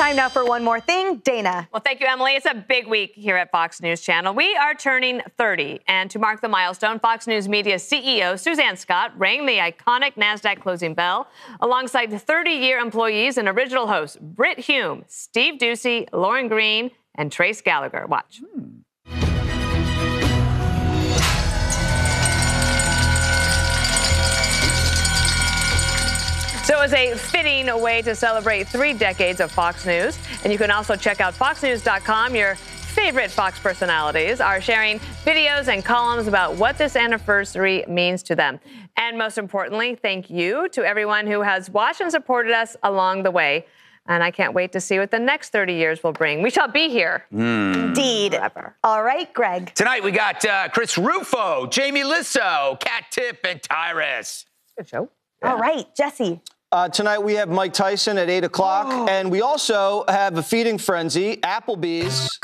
time now for One More Thing. Dana. Well, thank you, Emily. It's a big week here at Fox News Channel. We are turning 30. And to mark the milestone, Fox News Media CEO Suzanne Scott rang the iconic NASDAQ closing bell alongside 30-year employees and original hosts Brit Hume, Steve Doocy, Lauren Green, and Trace Gallagher. Watch. So it was a fitting way to celebrate 3 decades of Fox News. And you can also check out foxnews.com. Your favorite Fox personalities are sharing videos and columns about what this anniversary means to them. And most importantly, thank you to everyone who has watched and supported us along the way. And I can't wait to see what the next 30 years will bring. We shall be here. Indeed. Forever. All right, Greg. Tonight we got Chris Rufo, Jamie Lissow, Kat Tipp, and Tyrus. Good show. All right, Jesse. Tonight we have Mike Tyson at 8 o'clock, and we also have a feeding frenzy, Applebee's.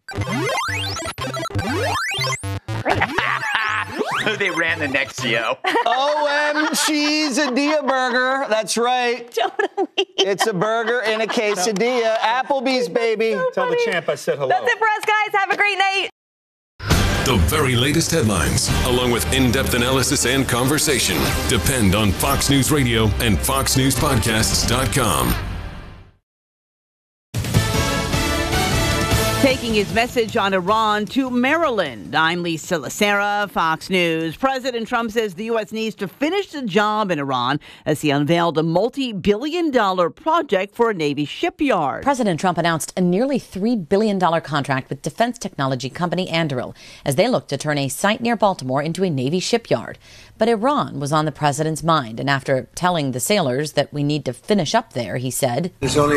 They ran the next yo. OMG Zadilla burger. That's right. Totally. It's a burger and a quesadilla. Applebee's, baby. Tell the champ I said hello. That's it for us, guys. Have a great night. The very latest headlines, along with in-depth analysis and conversation, depend on Fox News Radio and FoxNewsPodcasts.com. Taking his message on Iran to Maryland, I'm Lisa Lacera, Fox News. President Trump says the U.S. needs to finish the job in Iran as he unveiled a multi-billion-dollar project for a Navy shipyard. President Trump announced a nearly $3 billion contract with defense technology company Anduril as they look to turn a site near Baltimore into a Navy shipyard. But Iran was on the president's mind, and after telling the sailors that we need to finish up there, he said, "There's only